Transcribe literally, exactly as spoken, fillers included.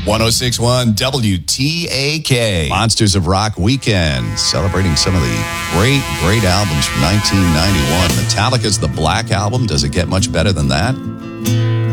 six point one W T A K. Monsters of Rock Weekend, celebrating some of the great, great albums from nineteen ninety-one. Metallica's The Black Album. Does it get much better than that?